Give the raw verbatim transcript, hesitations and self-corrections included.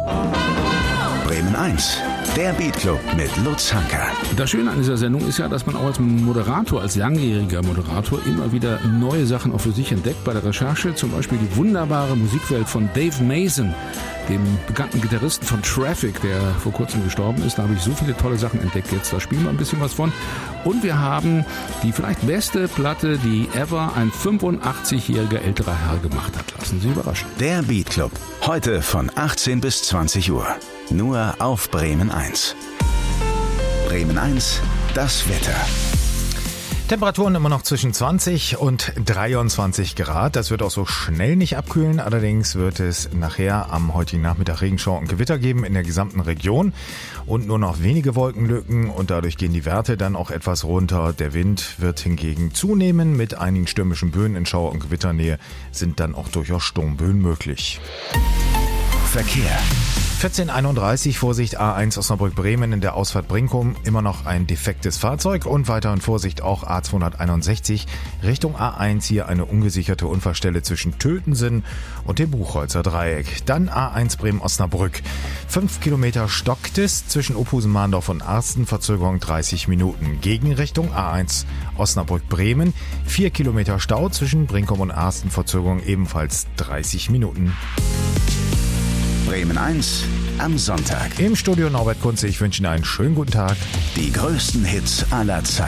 Bremen eins, der Beatclub mit Lutz Hanker. Das Schöne an dieser Sendung ist ja, dass man auch als Moderator, als langjähriger Moderator immer wieder neue Sachen auch für sich entdeckt. Bei der Recherche zum Beispiel die wunderbare Musikwelt von Dave Mason, dem bekannten Gitarristen von Traffic, der vor kurzem gestorben ist. Da habe ich so viele tolle Sachen entdeckt jetzt. Da spielen wir ein bisschen was von. Und wir haben die vielleicht beste Platte, die ever ein fünfundachtzigjähriger älterer Herr gemacht hat. Lassen Sie überraschen. Der Beatclub, heute von achtzehn bis zwanzig Uhr. Nur auf Bremen eins. Bremen eins, das Wetter. Temperaturen immer noch zwischen zwanzig und dreiundzwanzig Grad. Das wird auch so schnell nicht abkühlen. Allerdings wird es nachher am heutigen Nachmittag Regenschauer und Gewitter geben in der gesamten Region. Und nur noch wenige Wolkenlücken und dadurch gehen die Werte dann auch etwas runter. Der Wind wird hingegen zunehmen. Mit einigen stürmischen Böen in Schauer- und Gewitternähe sind dann auch durchaus Sturmböen möglich. Verkehr. vierzehn einunddreißig, Vorsicht A eins Osnabrück-Bremen in der Ausfahrt Brinkum, immer noch ein defektes Fahrzeug und weiterhin Vorsicht auch A zweihunderteinundsechzig Richtung A eins, hier eine ungesicherte Unfallstelle zwischen Tötensen und dem Buchholzer Dreieck. Dann A eins Bremen-Osnabrück, fünf Kilometer stockt es zwischen Ophusen-Mahndorf und Arsten, Verzögerung dreißig Minuten. Gegenrichtung A eins Osnabrück-Bremen, vier Kilometer Stau zwischen Brinkum und Arsten, Verzögerung ebenfalls dreißig Minuten. Bremen eins am Sonntag. Im Studio Norbert Kunze, ich wünsche Ihnen einen schönen guten Tag. Die größten Hits aller Zeiten.